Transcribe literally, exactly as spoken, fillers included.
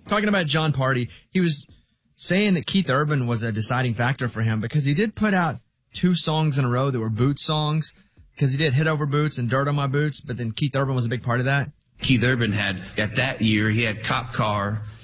talking about Jon Pardi, he was saying that Keith Urban was a deciding factor for him because he did put out two songs in a row that were Boots songs because he did Hit Over Boots and Dirt on My Boots, but then Keith Urban was a big part of that. Keith Urban had, at that year, he had Cop Car,